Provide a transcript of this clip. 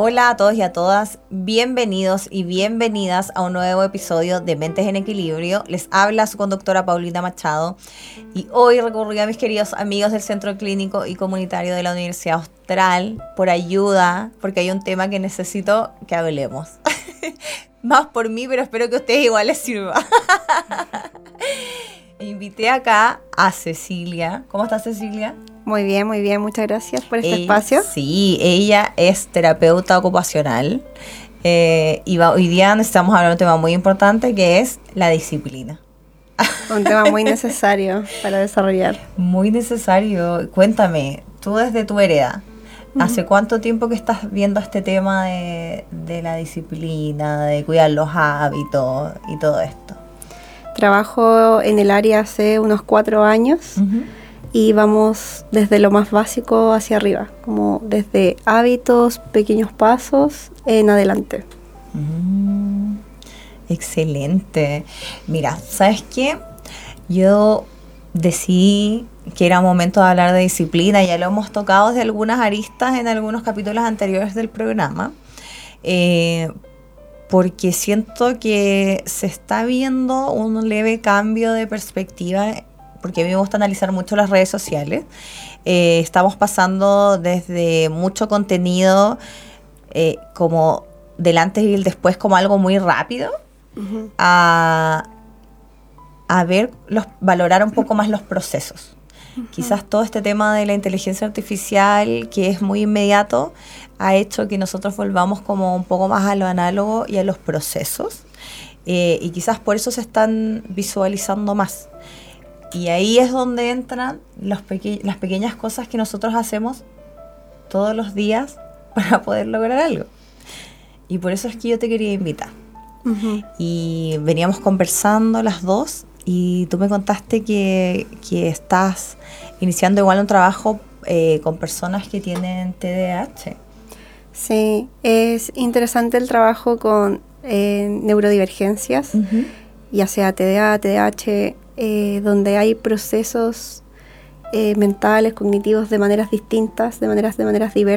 Hola a todos y a todas, bienvenidos y bienvenidas a un nuevo episodio de Mentes en Equilibrio. Les habla su conductora Paulina Machado y hoy recurrí a mis queridos amigos del Centro Clínico y Comunitario de la Universidad Austral por ayuda, porque hay un tema que necesito que hablemos. Más por mí, pero espero que a ustedes igual les sirva. Invité acá a Cecilia. ¿Cómo estás, Cecilia? Muy bien, muchas gracias por este espacio. Sí, ella es terapeuta ocupacional y hoy día estamos hablando de un tema muy importante que es la disciplina. Un tema muy necesario para desarrollar. Muy necesario. Cuéntame, tú desde tu vereda, ¿hace cuánto tiempo que estás viendo este tema de la disciplina, de cuidar los hábitos y todo esto? Trabajo en el área hace unos 4 años. Y vamos desde lo más básico hacia arriba, como desde hábitos, pequeños pasos en adelante. Excelente. Mira, ¿sabes qué? Yo decidí que era momento de hablar de disciplina. Ya lo hemos tocado desde algunas aristas en algunos capítulos anteriores del programa. Porque siento que se está viendo un leve cambio de perspectiva, porque a mí me gusta analizar mucho las redes sociales. Estamos pasando desde mucho contenido como del antes y el después como algo muy rápido a valorar un poco más los procesos. Quizás todo este tema de la inteligencia artificial, que es muy inmediato, ha hecho que nosotros volvamos como un poco más a lo análogo y a los procesos. Y quizás por eso se están visualizando más. Y ahí es donde entran las pequeñas cosas que nosotros hacemos todos los días para poder lograr algo. Y por eso es que yo te quería invitar. Y veníamos conversando las dos y tú me contaste que estás iniciando igual un trabajo con personas que tienen TDAH. Sí, es interesante el trabajo con neurodivergencias, ya sea TDA, TDAH, donde hay procesos mentales, cognitivos de maneras distintas, de maneras diversas.